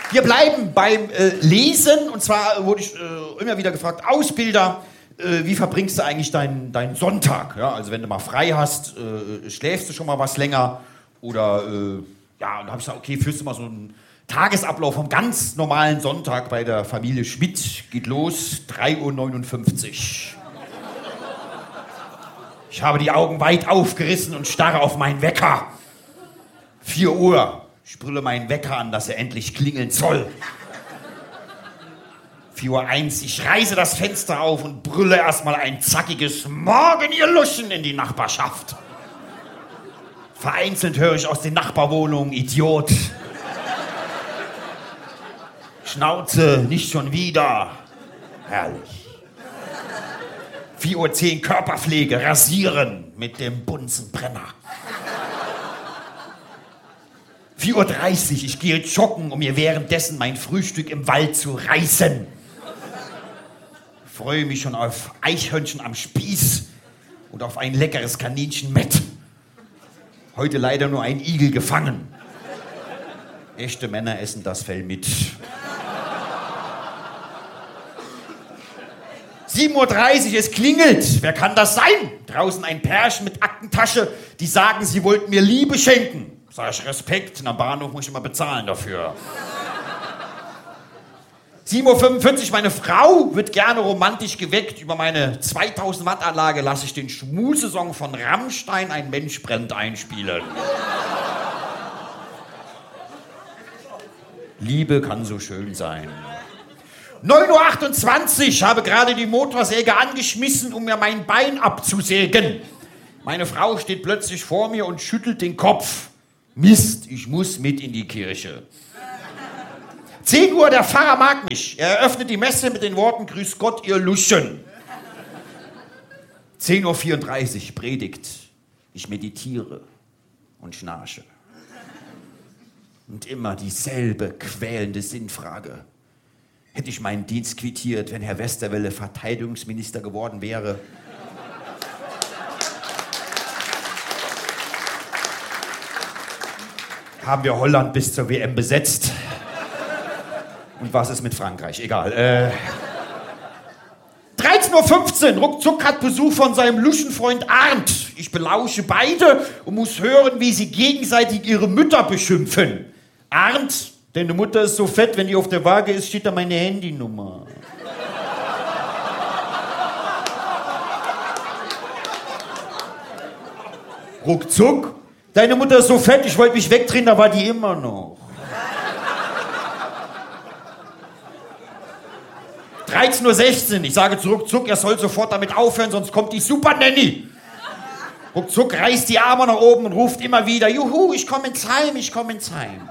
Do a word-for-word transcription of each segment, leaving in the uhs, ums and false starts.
Wir bleiben beim äh, Lesen. Und zwar wurde ich äh, immer wieder gefragt, Ausbilder, äh, wie verbringst du eigentlich deinen, deinen Sonntag? Ja, also wenn du mal frei hast, äh, schläfst du schon mal was länger? Oder, äh, ja, und da habe ich gesagt, okay, führst du mal so einen Tagesablauf vom ganz normalen Sonntag bei der Familie Schmidt. Geht los, drei Uhr neunundfünfzig. Ich habe die Augen weit aufgerissen und starre auf meinen Wecker. vier Uhr. Ich brülle meinen Wecker an, dass er endlich klingeln soll. vier Uhr eins. Ich reiße das Fenster auf und brülle erstmal ein zackiges Morgen, ihr Luschen, in die Nachbarschaft. Vereinzelt höre ich aus den Nachbarwohnungen Idiot. Schnauze, nicht schon wieder. Herrlich. vier Uhr zehn Körperpflege, rasieren mit dem Bunsenbrenner. vier Uhr dreißig, ich gehe joggen, um mir währenddessen mein Frühstück im Wald zu reißen. Freue mich schon auf Eichhörnchen am Spieß und auf ein leckeres Kaninchenmett. Heute leider nur ein Igel gefangen. Echte Männer essen das Fell mit. sieben Uhr dreißig, es klingelt. Wer kann das sein? Draußen ein Pärchen mit Aktentasche, die sagen, sie wollten mir Liebe schenken. Sag ich, Respekt, am Bahnhof muss ich immer bezahlen dafür. sieben Uhr fünfundvierzig, meine Frau wird gerne romantisch geweckt. Über meine zweitausend Watt Anlage lasse ich den Schmusesong von Rammstein, Ein Mensch brennt, einspielen. Liebe kann so schön sein. neun Uhr achtundzwanzig, habe gerade die Motorsäge angeschmissen, um mir mein Bein abzusägen. Meine Frau steht plötzlich vor mir und schüttelt den Kopf. Mist, ich muss mit in die Kirche. zehn Uhr, der Pfarrer mag mich. Er eröffnet die Messe mit den Worten, Grüß Gott, ihr Luschen. zehn Uhr vierunddreißig, Predigt. Ich meditiere und schnarche. Und immer dieselbe quälende Sinnfrage. Hätte ich meinen Dienst quittiert, wenn Herr Westerwelle Verteidigungsminister geworden wäre? Haben wir Holland bis zur W M besetzt? Und was ist mit Frankreich? Egal. Äh dreizehn Uhr fünfzehn, ruckzuck hat Besuch von seinem Luschenfreund Arndt. Ich belausche beide und muss hören, wie sie gegenseitig ihre Mütter beschimpfen. Arndt, deine Mutter ist so fett, wenn die auf der Waage ist, steht da meine Handynummer. Ruckzuck, deine Mutter ist so fett, ich wollte mich wegdrehen, da war die immer noch. dreizehn Uhr sechzehn, ich sage zu Ruckzuck, er soll sofort damit aufhören, sonst kommt die Super Nanny. Ruckzuck reißt die Arme nach oben und ruft immer wieder, Juhu, ich komme ins Heim, ich komme ins Heim.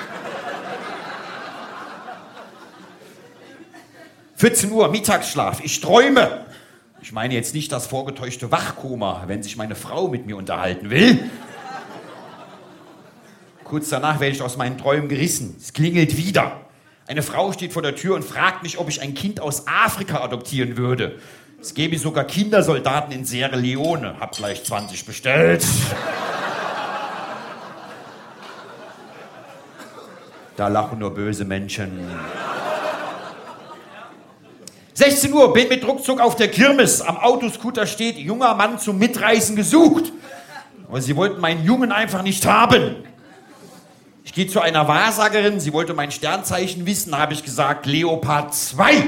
vierzehn Uhr, Mittagsschlaf, ich träume. Ich meine jetzt nicht das vorgetäuschte Wachkoma, wenn sich meine Frau mit mir unterhalten will. Kurz danach werde ich aus meinen Träumen gerissen. Es klingelt wieder. Eine Frau steht vor der Tür und fragt mich, ob ich ein Kind aus Afrika adoptieren würde. Es gäbe sogar Kindersoldaten in Sierra Leone. Hab gleich zwanzig bestellt. Da lachen nur böse Menschen. sechzehn Uhr, bin mit Ruckzuck auf der Kirmes. Am Autoscooter steht, junger Mann zum Mitreisen gesucht. Aber sie wollten meinen Jungen einfach nicht haben. Ich gehe zu einer Wahrsagerin, sie wollte mein Sternzeichen wissen, da habe ich gesagt, Leopard zwei.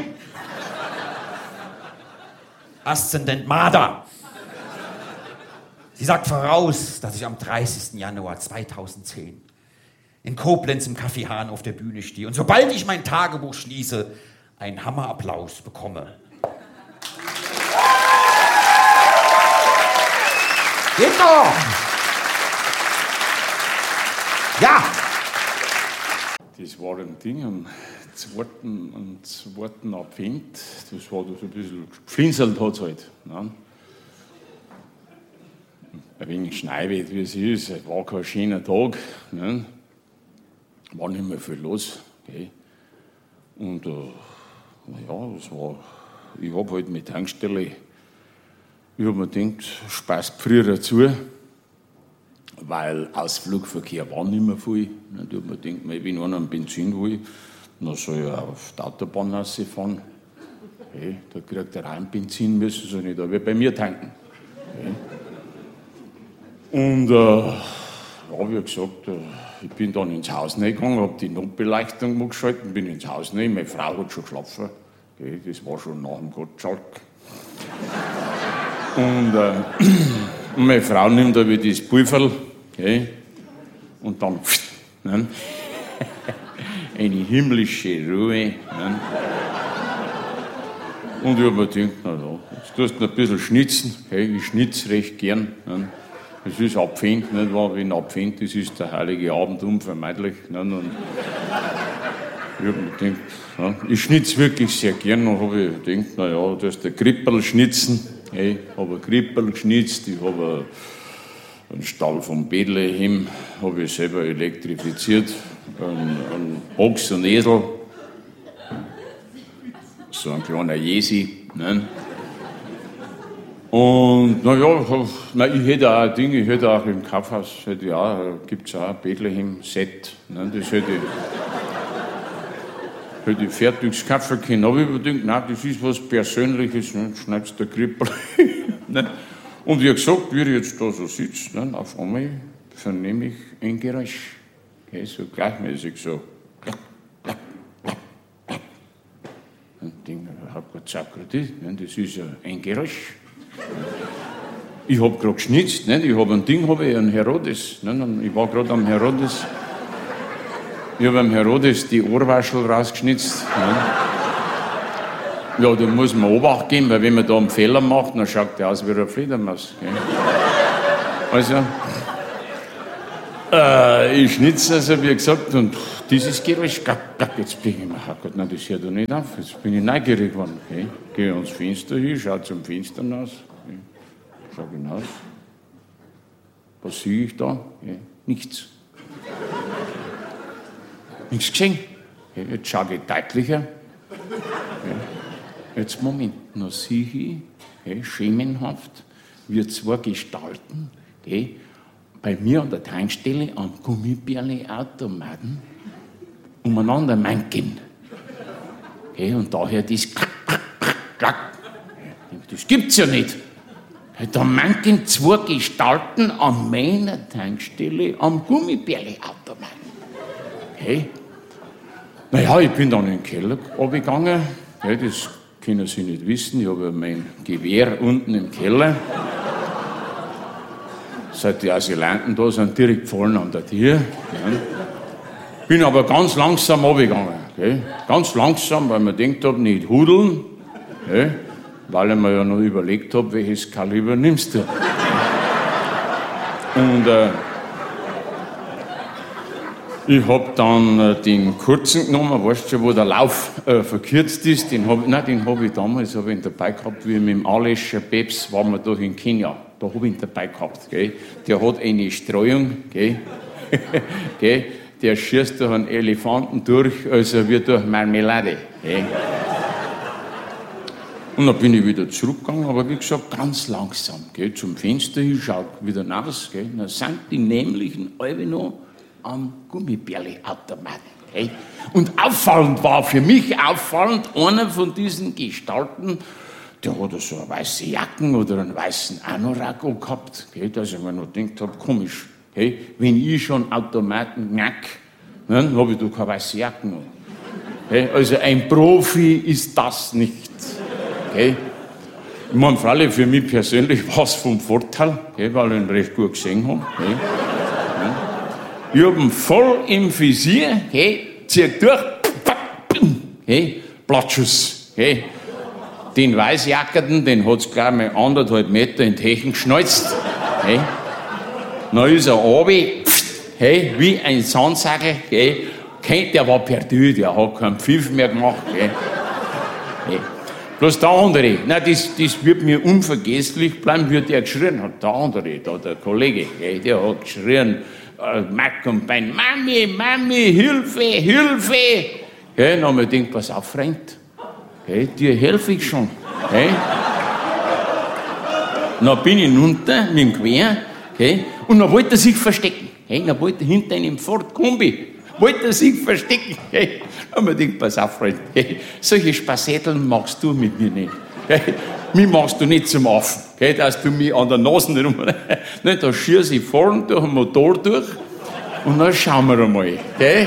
Aszendent Marder. Sie sagt voraus, dass ich am dreißigsten Januar zweitausendzehn in Koblenz im Café Hahn auf der Bühne stehe und sobald ich mein Tagebuch schließe, einen Hammerapplaus bekomme. Geht doch! Ja! Das war ein Ding am zweiten am zweiten Advent. Das war da so ein bisschen geflinzelt hat es halt. Ne? Ein wenig Schneewett, wie es ist. Es war kein schöner Tag. Ne? War nicht mehr viel los. Okay? Und äh, ja, das war, ich habe halt mit Tankstelle, ich habe mir gedacht, Spaß früher dazu, weil Ausflugverkehr war nicht mehr viel. Ich habe mir gedacht, wenn einer einen Benzin will, Dann soll ich auf die Autobahn rausfahren. Hey, da kriegt er rein Benzin, müssen sie nicht, aber bei mir tanken. Hey. Und äh, ja, wie gesagt, äh, ich bin dann ins Haus reingegangen, habe die Notbeleuchtung geschaltet, bin ins Haus rein, meine Frau hat schon geschlafen. Okay, das war schon nach dem Gottschalk. Und, äh, und meine Frau nimmt da wieder das Pulverl, okay, und dann ne, eine himmlische Ruhe. Ne. Und ich habe mir gedacht, na ja, jetzt tust du noch ein bisschen schnitzen. Okay, ich schnitze recht gern. Ne. Das ist Advent, nicht wahr? Wenn Advent ist, ist der heilige Abend unvermeidlich. Ne. Und ich habe mir gedacht, ja, ich schnitze wirklich sehr gern. Und habe ich gedacht, na ja, das ist der Krippel schnitzen. Hey, ich habe einen Krippel geschnitzt, ich habe einen Stall von Bethlehem, habe ich selber elektrifiziert, einen, einen Ochs und Esel, so ein kleiner Jesi. Ne? Und naja, ich hätte auch ein Ding, ich hätte auch im Kaufhaus, hätte ich auch, gibt es auch ein Bethlehem-Set, ne? Das hätte ich, hätte ich fertig kaufen können. Aber ich habe gedacht, nein, das ist was Persönliches, ne? Schneidest der Krippel. Ne? Und wie gesagt, wie ich jetzt da so sitze, ne? Auf einmal vernehme ich ein Geräusch. Okay, so gleichmäßig so. Und ich denke, ich habe gerade Sokrates, ne? Das ist ja ein Geräusch. Ich habe gerade geschnitzt, ne? Ich habe ein Ding, habe ich einen Herodes. Ne? Ich war gerade am Herodes. Ich habe am Herodes die Ohrwaschel rausgeschnitzt. Ne? Ja, da muss man Obacht geben, weil wenn man da einen Fehler macht, dann schaut der aus wie eine Fledermaus. Gell? Also, äh, ich schnitze, also wie gesagt, und dieses Geräusch, jetzt bin ich mir, oh Gott, nein, das hört doch nicht auf, jetzt bin ich neugierig geworden. Okay? Gehe ans Fenster hin, schaue zum Fenster hinaus, okay? Schau hinaus. Was sehe ich da? Okay? Nichts. Nichts gesehen. Okay? Jetzt schaue ich deutlicher. Okay? Jetzt Moment, noch sehe ich, okay, schemenhaft, wie zwei Gestalten, okay, bei mir an der Tankstelle am Gummibärle-Automaten umeinander manken. Okay, und daher das klack, klack, klack, klack. Das gibt's ja nicht. Da manken zwei Gestalten an meiner Tankstelle am Gummibärle-Automaten. Okay. Naja, ich bin dann in den Keller runtergegangen. Okay, das können Sie nicht wissen, ich habe mein Gewehr unten im Keller. Seit die Asylanten da sind, direkt gefallen an der Tür. Ja. Bin aber ganz langsam runtergegangen. Okay. Ganz langsam, weil man denkt habe, nicht hudeln. Okay. Weil ich mir ja noch überlegt habe, welches Kaliber nimmst du. Und äh, ich habe dann äh, den kurzen genommen, weißt du schon, wo der Lauf äh, verkürzt ist. Den habe hab ich damals hab ich ihn dabei gehabt, wie mit dem Alescher Peps waren wir da in Kenia. Da habe ich ihn dabei gehabt. Gell. Der hat eine Streuung, gell. Gell. Der schießt durch einen Elefanten durch, also wie durch Marmelade. Gell. Und dann bin ich wieder zurückgegangen, aber wie gesagt, ganz langsam. Gell. Zum Fenster hin, schaut wieder raus. Gell. Dann sind die nämlichen alle noch am Gummibärle-Automaten. Okay? Und auffallend war für mich auffallend, einer von diesen Gestalten, der hat so eine weiße Jacken oder einen weißen Anorak gehabt, okay? Dass ich mir noch gedacht habe, komisch, okay? Wenn ich schon Automaten knack, dann habe ich doch keine weiße Jacken. Okay? Also ein Profi ist das nicht. Okay? Ich meine, freilich für mich persönlich war es vom Vorteil, okay? Weil ich ihn recht gut gesehen habe. Okay? Ich habe ihn voll im Visier, hey, zieht durch, hey, Blattschuss, hey. Den Weißjackerten, den hat es gleich mal anderthalb Meter in die Hechen geschnalzt, hey. Dann ist er runter, hey, wie ein Sandsackel, hey. Der war perdu, der hat keinen Pfiff mehr gemacht, hey. Hey. Bloß der andere, nein, das, das wird mir unvergesslich bleiben, wie der geschrien hat. Der andere, da, der Kollege, hey, der hat geschrien, Mack und Bein, Mami, Mami, Hilfe, Hilfe. Okay, dann habe ich gedacht, pass auf, Freund, okay, dir helfe ich schon. Okay. Dann bin ich runter mit dem Gewehr, okay, und dann wollte er sich verstecken. Okay, dann wollte er hinter einem Ford Kombi, wollte er sich verstecken. Hey, und man denkt, pass auf, Freund, hey, solche Spassetteln machst du mit mir nicht. Hey, mich machst du nicht zum Affen, hey, dass du mich an der Nase rum... Ne, da schieße ich vorn durch den Motor durch und dann schauen wir einmal. Okay?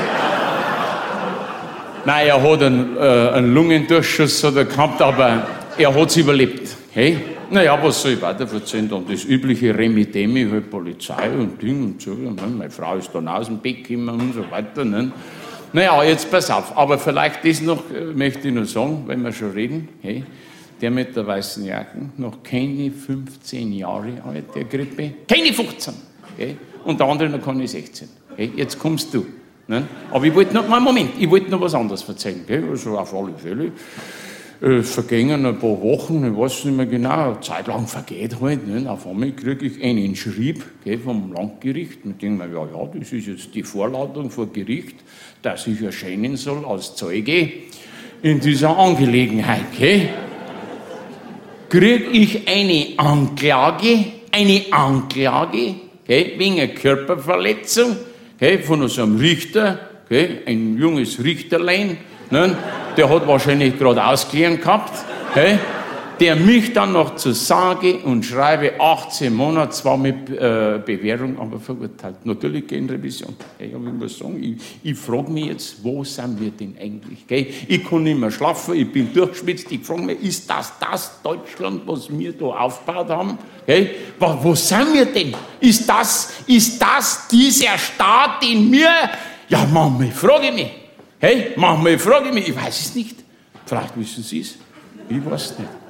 Nein, er hat einen, äh, einen Lungendurchschuss hat er gehabt, aber er hat es überlebt. Hey? Naja, was soll ich weiter erzählen? Dann das übliche Remi-Demi, halt Polizei und Ding und so. Ne? Meine Frau ist dann aus dem Bett gekommen und so weiter. Ne? Naja, jetzt pass auf. Aber vielleicht das noch, äh, möchte ich noch sagen, wenn wir schon reden. Hey? Der mit der weißen Jacken, noch keine fünfzehn Jahre alt, der Grippe. Keine fünfzehn. Okay? Und der andere noch keine sechzehn. Okay? Jetzt kommst du. Ne? Aber ich wollte noch, mal Moment, ich wollte noch was anderes erzählen. Okay? Also auf alle Fälle. Äh, vergingen ein paar Wochen, ich weiß nicht mehr genau, eine Zeit lang vergeht halt. Ne? Auf einmal kriege ich einen Schrieb, okay, vom Landgericht. Und denke mir, ja, ja, das ist jetzt die Vorladung vor Gericht, dass ich erscheinen soll als Zeuge in dieser Angelegenheit. Okay? Kriege ich eine Anklage, eine Anklage, okay, wegen einer Körperverletzung, okay, von so einem Richter, okay, ein junges Richterlein, ne, der hat wahrscheinlich gerade ausgelernt gehabt, okay, der mich dann noch zu sage und schreibe achtzehn Monate, zwar mit äh, Bewährung, aber verurteilt. Natürlich gegen Revision. Okay, aber ich muss sagen, ich, ich frage mich jetzt, wo sind wir denn eigentlich? Okay? Ich kann nicht mehr schlafen, ich bin durchgeschwitzt, ich frage mich, ist das das Deutschland, was wir da aufgebaut haben? Okay? Wo, wo sind wir denn? Ist das, ist das dieser Staat, den wir... Ja, manchmal frage ich mich. Hey, manchmal frage ich mich, ich weiß es nicht. Vielleicht wissen Sie es, ich weiß es nicht.